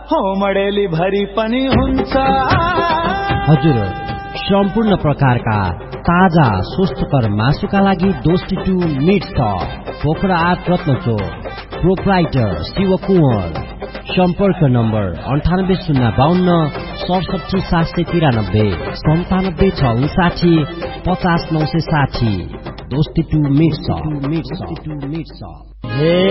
होमडेली भरि पनि हुन्छ। हजुर, सम्पूर्ण प्रकारका ताजा स्वस्थकर मासुका लागि दोस्ती to meet shop, Pokhara 8 रत्नचोक, proprietor Shiv Kunwar. सम्पर्क नम्बर 9802 67 793 97 659 50 960। दोस्ती टु मिट सप।